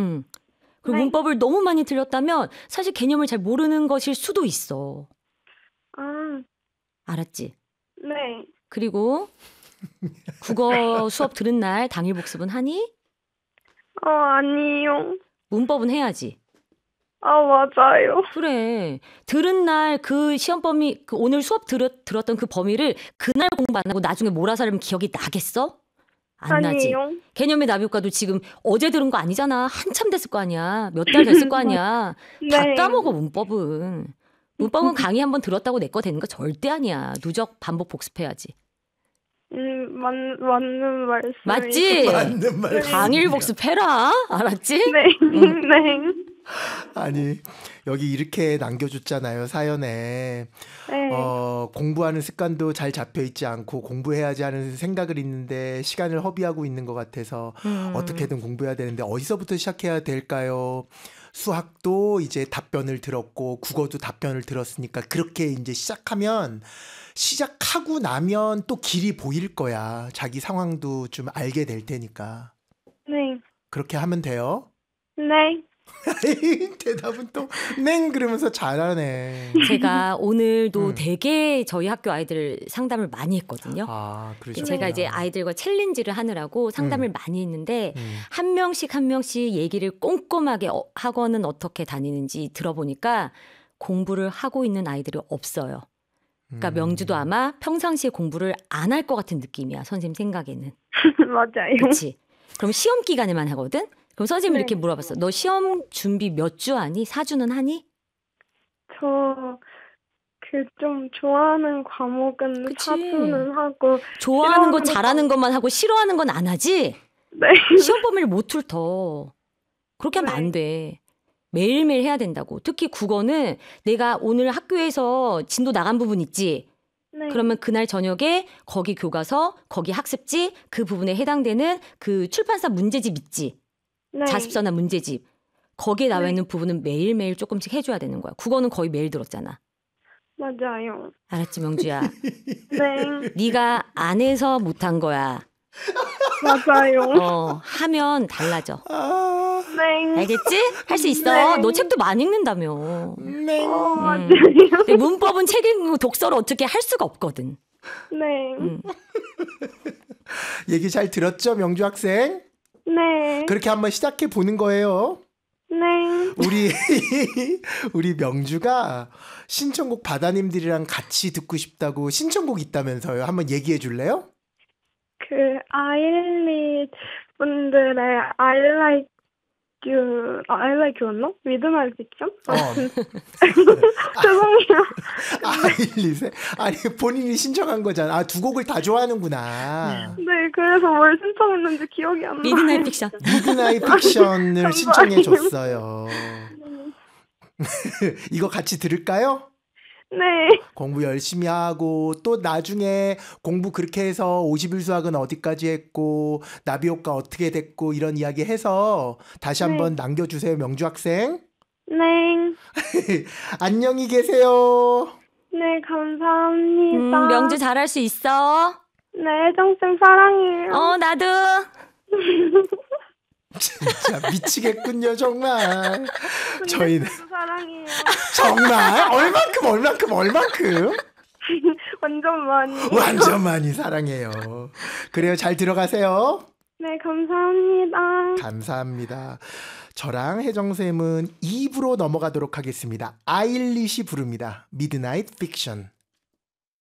그리고 네. 문법을 너무 많이 틀렸다면 사실 개념을 잘 모르는 것일 수도 있어. 아, 알았지? 네. 그리고 국어 수업 들은 날 당일 복습은 하니? 아니요. 문법은 해야지. 맞아요. 그래. 들은 날 그 시험 범위, 그 오늘 수업 들었던 그 범위를 그날 공부 안 하고 나중에 몰아서 하려면 기억이 나겠어? 안 나지. 아니요. 개념의 나비효과도 지금 어제 들은 거 아니잖아. 한참 됐을 거 아니야. 몇 달 됐을 거 아니야. 다 네. 까먹어, 문법은. 문법은 강의 한번 들었다고 내 거 되는 거 절대 아니야. 누적 반복 복습해야지. 맞는 말씀. 맞지? 맞는 말. 당일 복습해라. 알았지? 네. 네. 아니 여기 이렇게 남겨줬잖아요 사연에. 네. 공부하는 습관도 잘 잡혀 있지 않고 공부해야지 하는 생각을 있는데 시간을 허비하고 있는 것 같아서 어떻게든 공부해야 되는데 어디서부터 시작해야 될까요? 수학도 이제 답변을 들었고 국어도 답변을 들었으니까 그렇게 이제 시작하고 나면 또 길이 보일 거야. 자기 상황도 좀 알게 될 테니까. 네. 그렇게 하면 돼요. 네. 대답은 또 맹 그러면서 잘하네. 제가 오늘도 되게 저희 학교 아이들 상담을 많이 했거든요. 아, 그러죠. 제가 이제 아이들과 챌린지를 하느라고 상담을 많이 했는데 한 명씩 얘기를 꼼꼼하게 학원은 어떻게 다니는지 들어보니까 공부를 하고 있는 아이들이 없어요. 그러니까 명주도 아마 평상시에 공부를 안 할 것 같은 느낌이야. 선생님 생각에는. 맞아요. 그렇지. 그럼 시험 기간에만 하거든? 그럼 선생님이 네. 이렇게 물어봤어. 너 시험 준비 몇 주 하니? 4주는 하니? 저 좀 좋아하는 과목은 그치. 4주는 하고 좋아하는 거 싫어하는 잘하는 것만 하고 싫어하는 건 안 하지? 네. 시험 범위를 못 훑어. 그렇게 하면 안 돼. 매일매일 해야 된다고. 특히 국어는 내가 오늘 학교에서 진도 나간 부분 있지? 네. 그러면 그날 저녁에 거기 교과서, 거기 학습지, 그 부분에 해당되는 그 출판사 문제집 있지? 네. 자습서나 문제집. 거기에 나와 있는 부분은 매일매일 조금씩 해줘야 되는 거야. 국어는 거의 매일 들었잖아. 맞아요. 알았지, 명주야? 네. 네가 안 해서 못한 거야. 맞아요. 하면 달라져. 네. 알겠지? 할 수 있어. 네. 너 책도 많이 읽는다며. 맞아요. 근데 문법은 책 읽고 독서를 어떻게 할 수가 없거든. 네. 얘기 잘 들었죠, 명주 학생? 네. 그렇게 한번 시작해 보는 거예요. 네. 우리 명주가 신청곡 바다님들이랑 같이 듣고 싶다고 신청곡 있다면서요. 한번 얘기해 줄래요? 아일리 분들의 I like you였나? 미드나잇 픽션? 죄송해요. 아일리세? 아니 본인이 신청한 거잖아. 아, 두 곡을 다 좋아하는구나. 네, 그래서 뭘 신청했는지 기억이 안 나요. 미드나잇 픽션. 미드나잇 픽션을 신청해 줬어요. 이거 같이 들을까요? 네. 공부 열심히 하고 또 나중에 공부 그렇게 해서 50일 수학은 어디까지 했고 나비효과 어떻게 됐고 이런 이야기 해서 다시 한번 남겨주세요, 명주 학생. 네. 안녕히 계세요. 네, 감사합니다. 명주 잘할 수 있어. 네, 혜정쌤 사랑해요. 나도. 진짜 미치겠군요, 정말. 저희는 저도 사랑해요. 정말 얼만큼 완전 많이. 완전 많이 사랑해요. 그래요, 잘 들어가세요. 네, 감사합니다. 감사합니다. 저랑 혜정쌤은 2부로 넘어가도록 하겠습니다. 아일릿이 부릅니다. 미드나잇 픽션.